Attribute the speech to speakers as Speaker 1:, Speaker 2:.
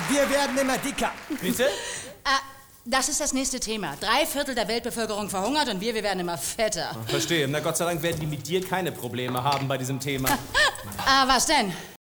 Speaker 1: Wir werden immer dicker.
Speaker 2: Bitte?
Speaker 3: Das ist das nächste Thema. 3/4 der Weltbevölkerung verhungert und wir werden immer fetter.
Speaker 2: Verstehe. Na Gott sei Dank werden die mit dir keine Probleme haben bei diesem Thema.
Speaker 3: Was denn?